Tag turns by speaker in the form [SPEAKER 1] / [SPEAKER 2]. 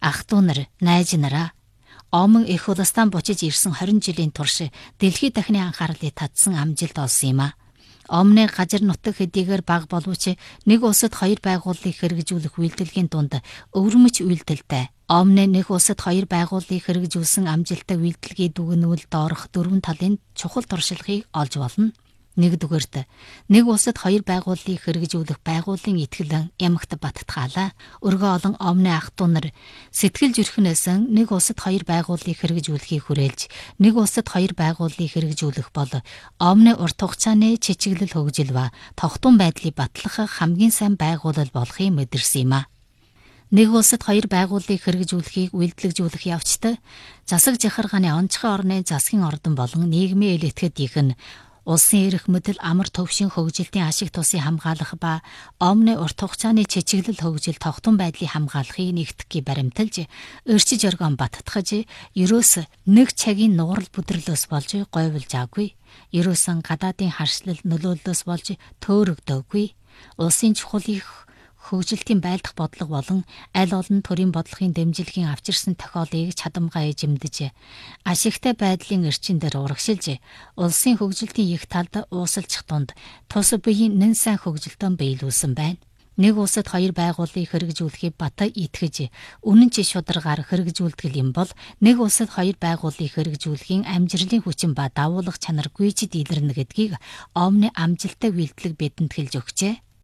[SPEAKER 1] ах トゥ нар, найз нараа. Омон их удастан бочиж ирсэн 20 жилийн турш дэлхийд дахны анхаарлыг татсан амжилт олсон юм а. Омны газар нутаг хэдийгээр бага боловч нэг улсад хоёр байгууллагыг хэрэгжүүлэх үйлдэлгийн дунд өвөрмөж үйлдэлтэй. Омны нэг улсад хоёр байгууллагыг хэрэгжүүлсэн амжилттай үйлдэлгийн дүгнэлд доорох дөрвөн талын чухал туршлагыг олж болно. Нэгдүгээрт нэг улсад хоёр байгууллагыг хэрэгжүүлэх байгууллагын ихтгэл ямагт баттгаалаа. Өргөө олон омны ах トゥ нар сэтгэл зүрхнээс нэг улсад хоёр байгууллагыг хэрэгжүүлэхийг хүрээлж, нэг улсад хоёр байгууллагыг хэрэгжүүлэх бол омны урт хугацааны чичиглэл хөгжил ба тогтун байдлыг батлах хамгийн сайн байгуулал болохыг мэдэрсэн юм а. Нэг улсад хоёр байгууллагыг хэрэгжүүлэхийг үйлдэлжүүлэх явцад засаг захиргааны онцгой орны засгийн ордон болон нийгмийн ил этгээд ихэнх улсын эрх мэдэл амар төвшин хөгжилтийн ашиг тусыг хамгаалах ба омны урт хугацааны чичиглэл хөгжил тогтун байдлыг хамгаалахыг нэгтгэхийг баримталж, өрчиж оргон баттгаж, ерөөс нэг цагийн нуурал бүдэрлөөс болж говьлж авгүй. Ерөөсөн гадаадын харшлал нөлөөллөөс болж төөрөгдөөгүй. Улсын чухал их хөгжилтийн байлдах бодлого болон аль олон төрлийн бодлогын дэмжлэгийн авчирсан тохиолыг чадамгаа эзэмдэж, ашигтай байдлын эрчин дээр урагшилж, улсын хөгжилтийн их талд уусалчих тунд тус биеийн нэн сайн хөгжилтөнд биелүүлсэн байна. Нэг улсад хоёр байгууллагыг хэрэгжүүлэхийг бата итгэж, үнэн ч шударгаар хэрэгжүүлдэг юм бол нэг улсад хоёр байгууллагыг хэрэгжүүлэхийн амжилтын хүчин ба давуулах чанар гүйцэд илэрнэ гэдгийг омны амжилттай үйлдэлэг бидэнд хэлж өгчээ.